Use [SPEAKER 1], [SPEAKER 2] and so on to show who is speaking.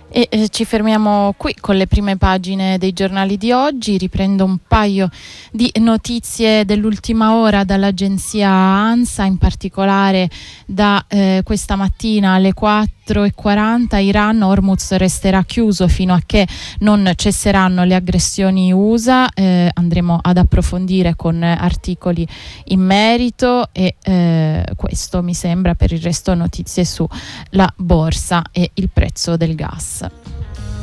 [SPEAKER 1] Ci fermiamo qui con le prime pagine dei giornali di oggi. Riprendo un paio di notizie dell'ultima ora dall'agenzia ANSA, in particolare da questa mattina alle 4:40. Iran, Hormuz resterà chiuso fino a che non cesseranno le aggressioni USA. Andremo ad approfondire con articoli in merito e questo mi sembra. Per il resto notizie sulla borsa e il prezzo del gas.